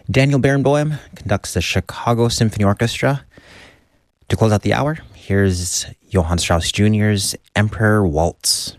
Daniel Barenboim conducts the Chicago Symphony Orchestra. To close out the hour, here's Johann Strauss Jr.'s Emperor Waltz.